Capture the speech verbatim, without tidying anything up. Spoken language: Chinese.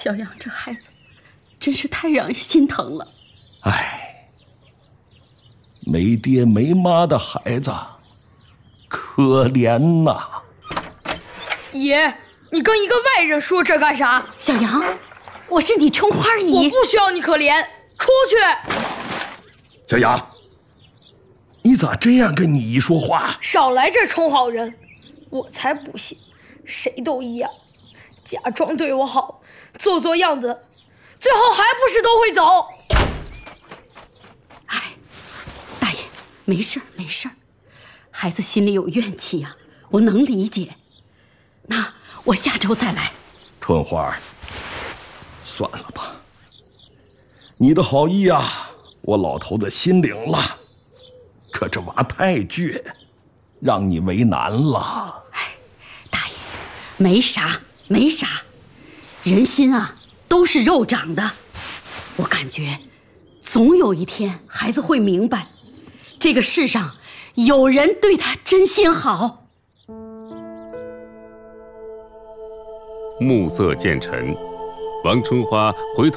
小杨这孩子真是太让人心疼了。 哎，没爹没妈的孩子，可怜呐！ 爷，你跟一个外人说这干啥？ 小杨，我是你春花姨， 我不需要你可怜，出去！ 小杨，你咋这样跟你姨说话？ 少来这充好人，我才不信，谁都一样，假装对我好，做做样子，最后还不是都会走？ 哎，大爷，没事儿没事儿，孩子心里有怨气呀、啊，我能理解。那我下周再来。 春花，算了吧，你的好意啊，我老头子心领了，可这娃太倔，让你为难了。 哎，大爷，没啥没啥，人心啊都是肉长的，我感觉总有一天孩子会明白，这个世上有人对他真心好。 暮色渐沉，王春花回头